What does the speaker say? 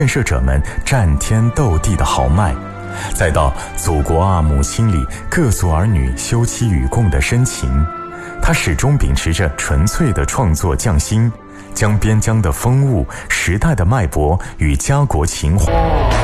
建设者们战天斗地的豪迈，再到祖国啊母亲里各族儿女休戚与共的深情，他始终秉持着纯粹的创作匠心，将边疆的风物、时代的脉搏与家国情怀